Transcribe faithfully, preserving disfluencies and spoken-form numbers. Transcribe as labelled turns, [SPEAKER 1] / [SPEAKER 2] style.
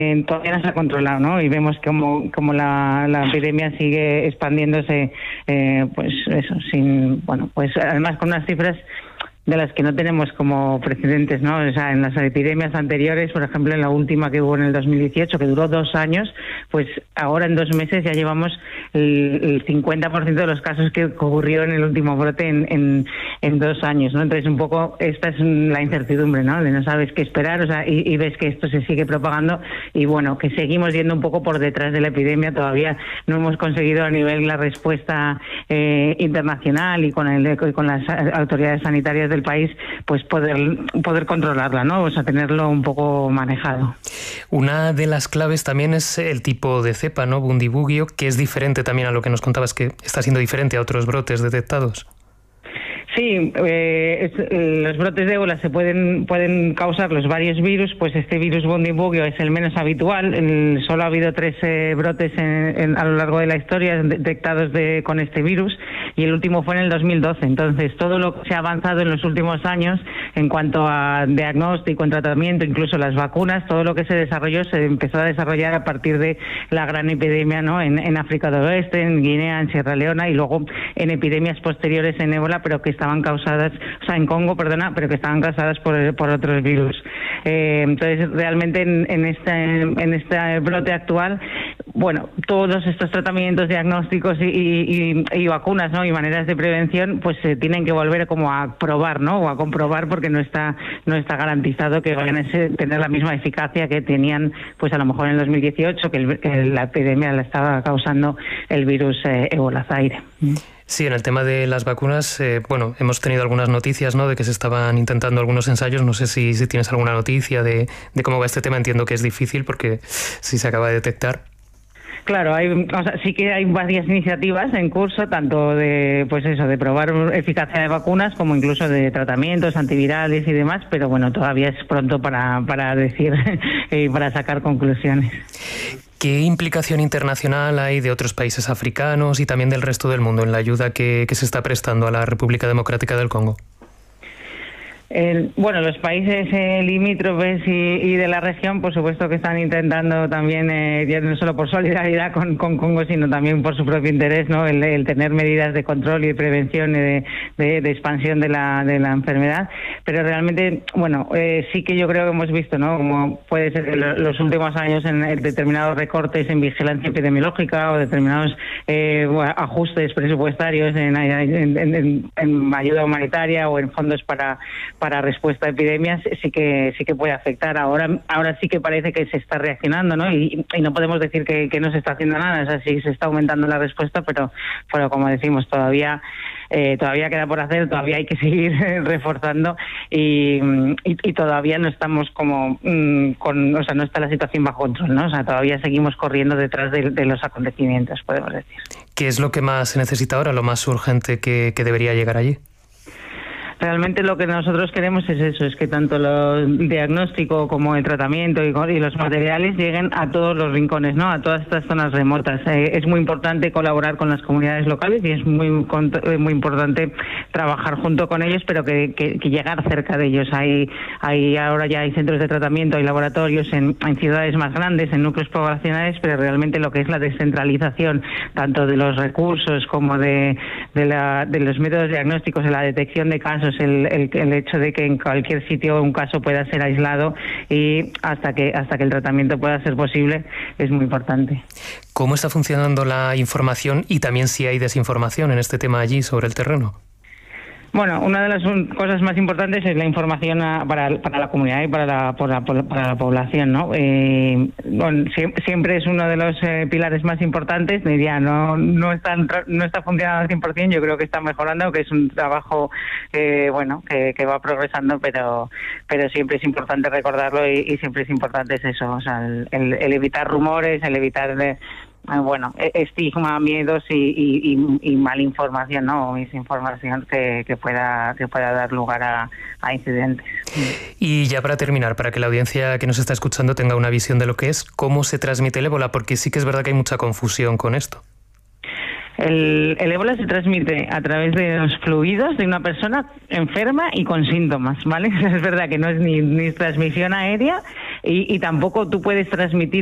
[SPEAKER 1] todavía no se ha controlado, ¿no? Y vemos como, como la, la epidemia sigue expandiéndose, eh, pues eso, sin, bueno, pues además con unas cifras de las que no tenemos como precedentes, ¿no? O sea, en las epidemias anteriores, por ejemplo, en la última que hubo en el dos mil dieciocho, que duró dos años, pues ahora en dos meses ya llevamos el, el cincuenta por ciento de los casos que ocurrió en el último brote en, en, en dos años, ¿no? Entonces, un poco esta es la incertidumbre, ¿no? De no sabes qué esperar, o sea, y, y ves que esto se sigue propagando y, bueno, que seguimos yendo un poco por detrás de la epidemia. Todavía no hemos conseguido a nivel la respuesta eh, internacional y con, el, con las autoridades sanitarias del país, pues poder poder controlarla, ¿no? O sea, tenerlo un poco manejado.
[SPEAKER 2] Una de las claves también es el tipo de cepa, ¿no? Bundibugyo, que es diferente también a lo que nos contabas, que está siendo diferente a otros brotes detectados.
[SPEAKER 1] Sí, eh, es, los brotes de ébola se pueden pueden causar los varios virus, pues este virus Bundibugyo es el menos habitual. El, solo ha habido tres eh, brotes en, en, a lo largo de la historia detectados de, con este virus, y el último fue en el dos mil doce. Entonces, todo lo que se ha avanzado en los últimos años en cuanto a diagnóstico, en tratamiento, incluso las vacunas, todo lo que se desarrolló se empezó a desarrollar a partir de la gran epidemia, ¿no? En, en África del Oeste, en Guinea, en Sierra Leona, y luego en epidemias posteriores en ébola, pero que estaban causadas, o sea, en Congo, perdona, pero que estaban causadas por, por otros virus. Eh, entonces, realmente en, en este en este brote actual, bueno, todos estos tratamientos diagnósticos y, y, y vacunas, ¿no? Y maneras de prevención, pues se eh, tienen que volver como a probar, ¿no? O a comprobar, porque no está no está garantizado que vayan a ser, tener la misma eficacia que tenían, pues a lo mejor en el dos mil dieciocho, que, el, que la epidemia la estaba causando el virus eh, Ebola Zaire.
[SPEAKER 2] Sí, en el tema de las vacunas, eh, bueno, hemos tenido algunas noticias, ¿no?, de que se estaban intentando algunos ensayos. No sé si, si tienes alguna noticia de, de cómo va este tema. Entiendo que es difícil porque sí se acaba de detectar.
[SPEAKER 1] Claro, hay, o sea, sí que hay varias iniciativas en curso, tanto de, pues eso, de probar eficacia de vacunas como incluso de tratamientos antivirales y demás, pero bueno, todavía es pronto para, para decir y para sacar conclusiones.
[SPEAKER 2] ¿Qué implicación internacional hay de otros países africanos y también del resto del mundo en la ayuda que, que se está prestando a la República Democrática del Congo?
[SPEAKER 1] El, bueno, los países eh, limítrofes y, y de la región, por supuesto que están intentando también, eh, ya no solo por solidaridad con, con Congo, sino también por su propio interés, ¿no? El, el tener medidas de control y de prevención y de, de, de expansión de la, de la enfermedad. Pero realmente, bueno, eh, sí que yo creo que hemos visto, ¿no?, como puede ser que los últimos años en determinados recortes en vigilancia epidemiológica o determinados eh, ajustes presupuestarios en, en, en, en ayuda humanitaria o en fondos para para respuesta a epidemias, sí que sí que puede afectar. Ahora ahora sí que parece que se está reaccionando, ¿no? Y, y no podemos decir que, que no se está haciendo nada. O sea, sí se está aumentando la respuesta, pero, pero como decimos, todavía eh, todavía queda por hacer, todavía hay que seguir reforzando y, y, y todavía no estamos como mmm, con, o sea, no está la situación bajo control, ¿no? O sea, todavía seguimos corriendo detrás de, de los acontecimientos, podemos decir.
[SPEAKER 2] ¿Qué es lo que más se necesita ahora, lo más urgente que, que debería llegar allí?
[SPEAKER 1] Realmente lo que nosotros queremos es eso, es que tanto el diagnóstico como el tratamiento y, y los materiales lleguen a todos los rincones, ¿no?, a todas estas zonas remotas. Eh, es muy importante colaborar con las comunidades locales y es muy muy importante trabajar junto con ellos, pero que, que, que llegar cerca de ellos. Hay, hay ahora ya hay centros de tratamiento, hay laboratorios en, en ciudades más grandes, en núcleos poblacionales, pero realmente lo que es la descentralización tanto de los recursos como de, de, la, de los métodos diagnósticos, de la detección de casos, El, el, el hecho de que en cualquier sitio un caso pueda ser aislado y hasta que hasta que el tratamiento pueda ser posible es muy importante.
[SPEAKER 2] ¿Cómo está funcionando la información y también si hay desinformación en este tema allí sobre el terreno?
[SPEAKER 1] Bueno, una de las cosas más importantes es la información a, para, para la comunidad y para la, para, para la población, ¿no? Eh, bueno, siempre es uno de los eh, pilares más importantes. Diría, no no está no está funcionando al cien por ciento. Yo creo que está mejorando, que es un trabajo eh, bueno que, que va progresando, pero pero siempre es importante recordarlo y, y siempre es importante es eso, o sea, el, el, el evitar rumores, el evitar de, bueno, estigma, miedos y, y, y, y malinformación, ¿no? O misinformación que, que pueda que pueda dar lugar a, a incidentes.
[SPEAKER 2] Y ya para terminar, para que la audiencia que nos está escuchando tenga una visión de lo que es, ¿cómo se transmite el ébola? Porque sí que es verdad que hay mucha confusión con esto.
[SPEAKER 1] El, el ébola se transmite a través de los fluidos de una persona enferma y con síntomas, ¿vale? Es verdad que no es ni, ni transmisión aérea y, y tampoco tú puedes transmitir